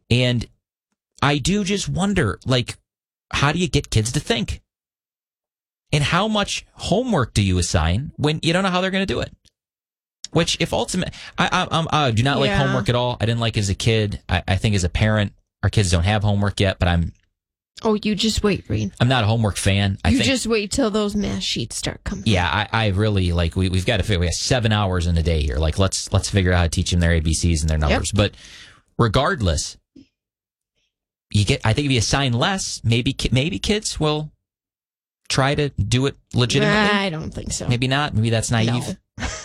And I do just wonder, like, how do you get kids to think? And how much homework do you assign when you don't know how they're going to do it? Which, if ultimate, I do not like homework at all. I didn't like it as a kid. I think as a parent, our kids don't have homework yet, but Oh, you just wait, Reed. I'm not a homework fan. You just wait till those math sheets start coming. Yeah, I really, like, we've got to figure, we have 7 hours in a day here. Like, let's figure out how to teach them their ABCs and their numbers. Yep. But regardless, I think if you assign less, maybe kids will try to do it legitimately. I don't think so. Maybe not. Maybe that's naive. No.